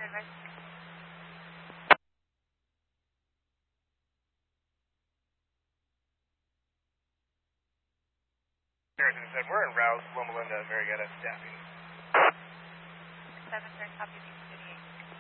advice. Harrison said, we're en route, Loma Linda, Marietta, staffing. 7, copy.